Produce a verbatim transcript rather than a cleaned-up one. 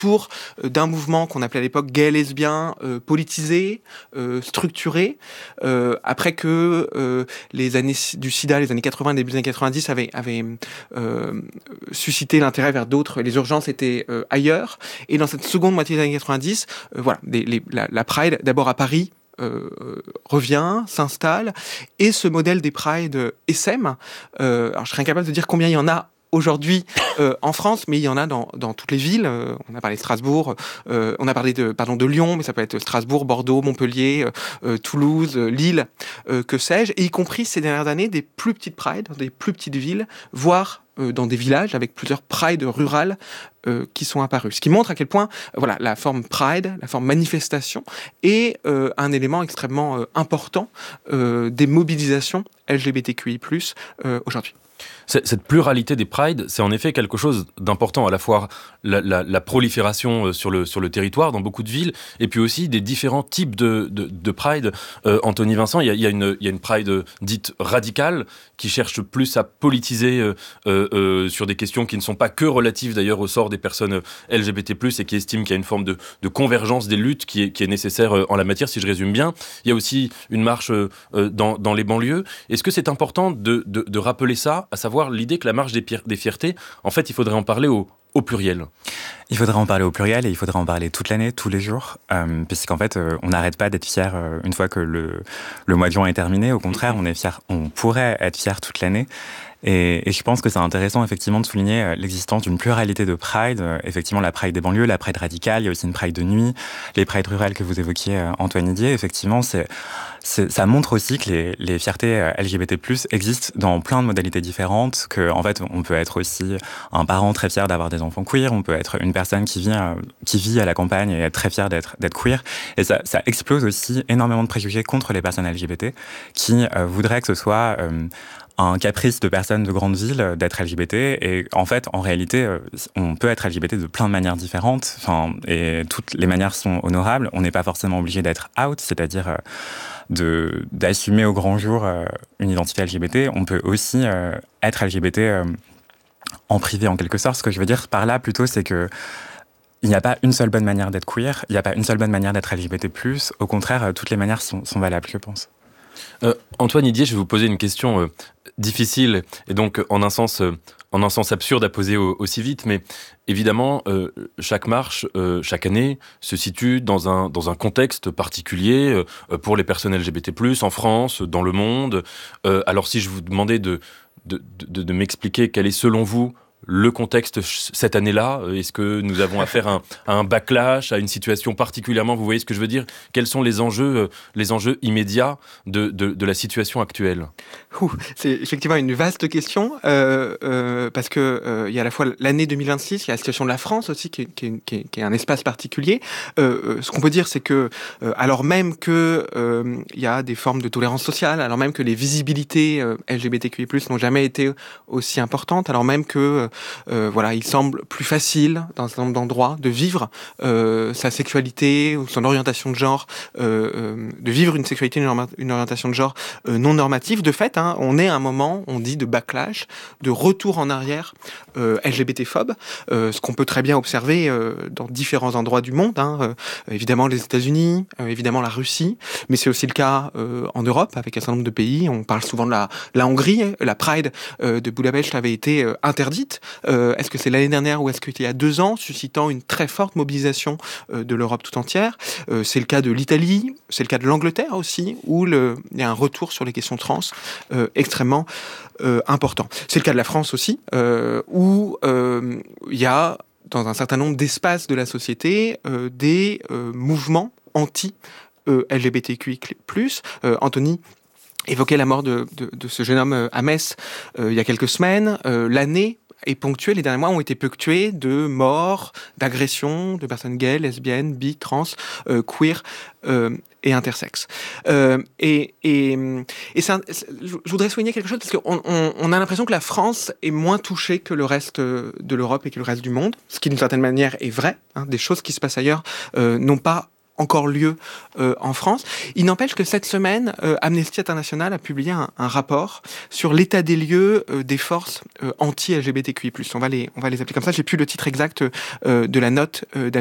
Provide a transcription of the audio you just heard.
autour euh, d'un mouvement qu'on appelait à l'époque gay-lesbien, euh, politisé, euh, structuré, euh, après que euh, les années du sida, les années quatre-vingts, début des années quatre-vingt-dix avaient, avaient euh, suscité l'intérêt vers d'autres, les urgences étaient euh, ailleurs, et dans cette seconde moitié des années quatre-vingt-dix, euh, voilà, les, les, la, la Pride, d'abord à Paris, Euh, revient, s'installe, et ce modèle des Pride essaime. Euh, alors je serais incapable de dire combien il y en a aujourd'hui euh, en France, mais il y en a dans, dans toutes les villes. Euh, on a parlé de Strasbourg, euh, on a parlé de, pardon, de Lyon, mais ça peut être Strasbourg, Bordeaux, Montpellier, euh, euh, Toulouse, euh, Lille, euh, que sais-je, et y compris ces dernières années des plus petites Pride, dans des plus petites villes, voire euh, dans des villages avec plusieurs Pride rurales euh, qui sont apparus. Ce qui montre à quel point euh, voilà, la forme Pride, la forme manifestation, est euh, un élément extrêmement euh, important euh, des mobilisations L G B T Q I plus, euh, aujourd'hui. Cette pluralité des prides, c'est en effet quelque chose d'important, à la fois la, la, la prolifération sur le, sur le territoire dans beaucoup de villes, et puis aussi des différents types de, de, de pride. Euh, Anthony Vincent, il y a, il y a une, il y a une pride dite radicale qui cherche plus à politiser euh, euh, sur des questions qui ne sont pas que relatives d'ailleurs au sort des personnes L G B T plus, et qui estime qu'il y a une forme de, de convergence des luttes qui est, qui est nécessaire en la matière, si je résume bien. Il y a aussi une marche euh, dans, dans les banlieues. Est-ce que c'est important de, de, de rappeler ça, à savoir l'idée que la marche des, pi- des fiertés, en fait, il faudrait en parler au, au pluriel. Il faudrait en parler au pluriel et il faudrait en parler toute l'année, tous les jours, euh, puisqu'en fait, euh, on n'arrête pas d'être fier euh, une fois que le, le mois de juin est terminé. Au contraire, on est fier, on pourrait être fier toute l'année. Et, et je pense que c'est intéressant effectivement de souligner euh, l'existence d'une pluralité de Pride. Euh, effectivement, la Pride des banlieues, la Pride radicale, il y a aussi une Pride de nuit, les Pride rurales que vous évoquiez, euh, Antoine Didier. Effectivement, c'est, c'est, ça montre aussi que les, les fiertés euh, L G B T plus, existent dans plein de modalités différentes, que en fait, on peut être aussi un parent très fier d'avoir des enfants queer, on peut être une personne qui vit, euh, qui vit à la campagne et être très fier d'être, d'être queer. Et ça, ça explose aussi énormément de préjugés contre les personnes L G B T qui euh, voudraient que ce soit euh, un caprice de personnes de grandes villes d'être L G B T, et en fait, en réalité, on peut être L G B T de plein de manières différentes, enfin, et toutes les manières sont honorables. On n'est pas forcément obligé d'être out, c'est-à-dire de, d'assumer au grand jour une identité L G B T. On peut aussi être L G B T en privé, en quelque sorte. Ce que je veux dire par là, plutôt, c'est que il n'y a pas une seule bonne manière d'être queer, il n'y a pas une seule bonne manière d'être L G B T plus. Au contraire, toutes les manières sont, sont valables, je pense. Euh, Antoine Didier, je vais vous poser une question euh, difficile et donc en un sens, euh, en un sens absurde à poser au, aussi vite, mais évidemment, euh, chaque marche, euh, chaque année, se situe dans un, dans un contexte particulier euh, pour les personnes L G B T plus, en France, dans le monde. Euh, alors si je vous demandais de, de, de, de m'expliquer quel est selon vous le contexte cette année-là, est-ce que nous avons affaire à un, à un backlash, à une situation particulièrement, vous voyez ce que je veux dire ? Quels sont les enjeux, les enjeux immédiats de, de, de la situation actuelle ? Ouh, c'est effectivement une vaste question, euh, euh, parce que euh, il y a à la fois l'année deux mille vingt-six, il y a la situation de la France aussi, qui est, qui est, qui est, qui est un espace particulier. Euh, ce qu'on peut dire, c'est que, euh, alors même que euh, il y a des formes de tolérance sociale, alors même que les visibilités euh, L G B T Q I plus, n'ont jamais été aussi importantes, alors même que Euh, voilà, il semble plus facile dans un certain nombre d'endroits de vivre euh, sa sexualité ou son orientation de genre, euh, euh, de vivre une sexualité, une, norma- une orientation de genre euh, non normative. De fait, hein, on est à un moment, on dit, de backlash, de retour en arrière euh, L G B T-phobe, euh, ce qu'on peut très bien observer euh, dans différents endroits du monde. Hein, euh, évidemment les États-Unis, euh, évidemment la Russie, mais c'est aussi le cas euh, en Europe avec un certain nombre de pays. On parle souvent de la, la Hongrie. La Pride euh, de Budapest avait été euh, interdite. Euh, est-ce que c'est l'année dernière ou est-ce qu'il y a deux ans, suscitant une très forte mobilisation euh, de l'Europe tout entière. Euh, c'est le cas de l'Italie, c'est le cas de l'Angleterre aussi, où le, il y a un retour sur les questions trans euh, extrêmement euh, important. C'est le cas de la France aussi, euh, où euh, il y a, dans un certain nombre d'espaces de la société, euh, des euh, mouvements anti-L G B T Q I plus. Euh, Anthony évoquait la mort de, de, de ce jeune homme à Metz euh, il y a quelques semaines. Euh, l'année est ponctuée, les derniers mois ont été ponctués de morts, d'agressions de personnes gays, lesbiennes, bi, trans, euh, queer euh, et intersexes. Euh, et et, et c'est un, c'est, je voudrais souligner quelque chose parce qu'on on, on a l'impression que la France est moins touchée que le reste de l'Europe et que le reste du monde, ce qui d'une certaine manière est vrai. Hein, des choses qui se passent ailleurs euh, n'ont pas encore lieu euh, en France. Il n'empêche que cette semaine, euh, Amnesty International a publié un, un rapport sur l'état des lieux euh, des forces euh, anti-L G B T Q I plus. On va les, on va les appeler comme ça. J'ai plus le titre exact euh, de la note euh,